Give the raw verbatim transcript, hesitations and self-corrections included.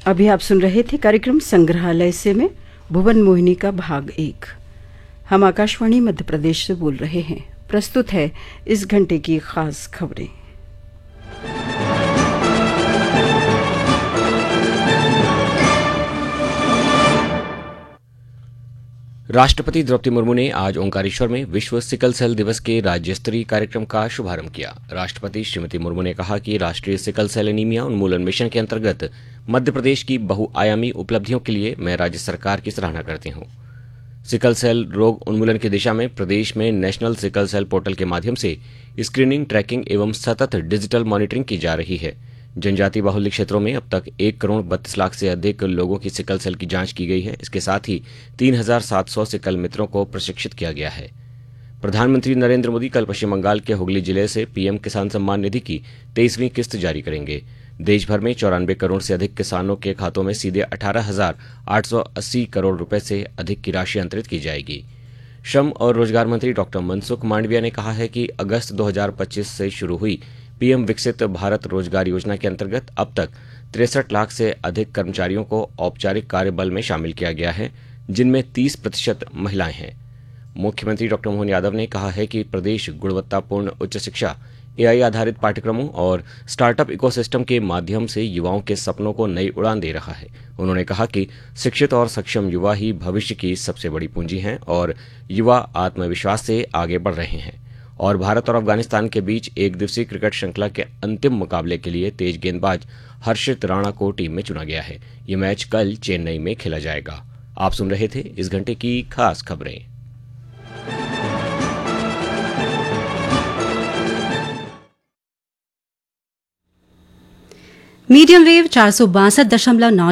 अभी आप सुन रहे थे कार्यक्रम संग्रहालय से में भुवन मोहिनी का भाग एक। हम आकाशवाणी मध्य प्रदेश से बोल रहे हैं। प्रस्तुत है इस घंटे की खास खबरें। राष्ट्रपति द्रौपदी मुर्मू ने आज ओंकारेश्वर में विश्व सिकल सेल दिवस के राज्य स्तरीय कार्यक्रम का शुभारंभ किया। राष्ट्रपति श्रीमती मुर्मू ने कहा कि राष्ट्रीय सिकल सेल एनीमिया उन्मूलन मिशन के अंतर्गत मध्य प्रदेश की बहुआयामी उपलब्धियों के लिए मैं राज्य सरकार की सराहना करती हूं। सिकल सेल रोग उन्मूलन की दिशा में प्रदेश में नेशनल सिकल सेल पोर्टल के माध्यम से स्क्रीनिंग, ट्रैकिंग एवं सतत डिजिटल मॉनिटरिंग की जा रही है। जनजाति बाहुल्य क्षेत्रों में अब तक एक करोड़ बत्तीस लाख से अधिक लोगों की सिकल सेल की जांच की गई है। इसके साथ ही तीन हजार सात सौ सिकल मित्रों को प्रशिक्षित किया गया है। प्रधानमंत्री नरेंद्र मोदी कल पश्चिम बंगाल के हुगली जिले से पीएम किसान सम्मान निधि की तेईसवीं किस्त जारी करेंगे। देश भर में चौरानवे करोड़ से अधिक किसानों के खातों में सीधे अठारह हजार आठ सौ अस्सी करोड़ रुपए से अधिक की राशि अंतरित की जाएगी। श्रम और रोजगार मंत्री डॉक्टर मनसुख मांडविया ने कहा है कि अगस्त दो हजार पच्चीस से शुरू हुई पीएम विकसित भारत रोजगार योजना के अंतर्गत अब तक तिरसठ लाख से अधिक कर्मचारियों को औपचारिक कार्यबल में शामिल किया गया है, जिनमें तीस प्रतिशत महिलाएं हैं। मुख्यमंत्री डॉक्टर मोहन यादव ने कहा है कि प्रदेश गुणवत्तापूर्ण उच्च शिक्षा, एआई आधारित पाठ्यक्रमों और स्टार्टअप इकोसिस्टम के माध्यम से युवाओं के सपनों को नई उड़ान दे रहा है। उन्होंने कहा कि शिक्षित और सक्षम युवा ही भविष्य की सबसे बड़ी पूंजी हैं और युवा आत्मविश्वास से आगे बढ़ रहे हैं। और भारत और अफगानिस्तान के बीच एक दिवसीय क्रिकेट श्रृंखला के अंतिम मुकाबले के लिए तेज गेंदबाज हर्षित राणा को टीम में चुना गया है। ये मैच कल चेन्नई में खेला जाएगा। आप सुन रहे थे इस घंटे की खास खबरें। मीडियम वेव चार सौ बासठ दशमलव नौ